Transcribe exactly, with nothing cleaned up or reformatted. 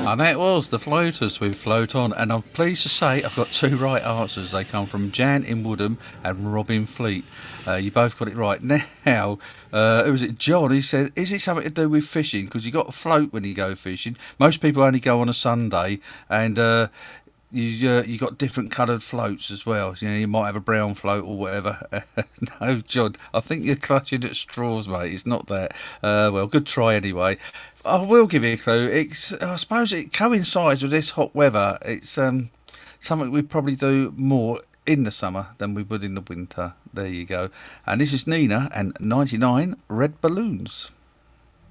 And that was the floaters with Float On, and I'm pleased to say I've got two right answers. They come from Jan in Woodham and Robin Fleet. Uh, you both got it right. Now, uh, who was it? John, he said, is it something to do with fishing? Because you got to float when you go fishing. Most people only go on a Sunday, and uh, you uh, you got different coloured floats as well. You know, you might have a brown float or whatever. No, John, I think you're clutching at straws, mate. It's not that. Uh, well, good try anyway. I will give you a clue. It's, I suppose it coincides with this hot weather. It's um, something we probably do more in the summer than we would in the winter. There you go. And this is Nina and ninety-nine Red Balloons.